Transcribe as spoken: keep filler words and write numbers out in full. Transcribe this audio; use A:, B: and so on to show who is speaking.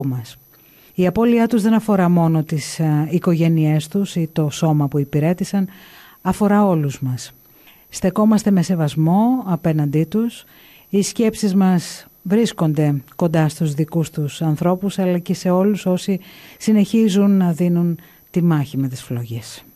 A: μας. Η απώλειά τους δεν αφορά μόνο τις ε, οικογένειές τους ή το σώμα που υπηρέτησαν, αφορά όλους μας. Στεκόμαστε με σεβασμό απέναντί τους, οι σκέψεις μας βρίσκονται κοντά στους δικούς τους ανθρώπους, αλλά και σε όλους όσοι συνεχίζουν να δίνουν τη μάχη με τις φλόγες.